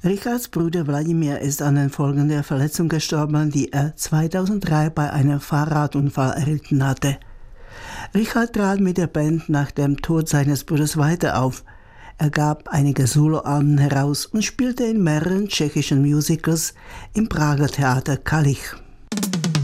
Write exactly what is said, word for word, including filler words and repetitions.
Richards Bruder Wladimir ist an den Folgen der Verletzung gestorben, die er zweitausenddrei bei einem Fahrradunfall erlitten hatte. Richard trat mit der Band nach dem Tod seines Bruders weiter auf. Er gab einige Soloalben heraus und spielte in mehreren tschechischen Musicals im Prager Theater Kalich.